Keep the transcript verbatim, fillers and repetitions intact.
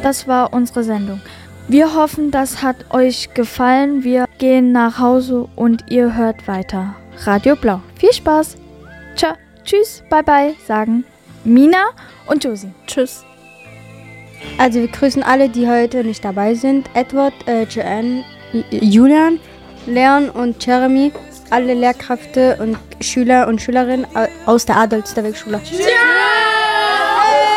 Das war unsere Sendung. Wir hoffen, das hat euch gefallen. Wir gehen nach Hause und ihr hört weiter. Radio Blau. Viel Spaß. Tschö, tschüss, bye bye, sagen Mina und Josie. Tschüss. Also wir grüßen alle, die heute nicht dabei sind. Edward, äh, Joanne, Julian, Leon und Jeremy. Alle Lehrkräfte und Schüler und Schülerinnen aus der Adolfsberg-Schule. Ja!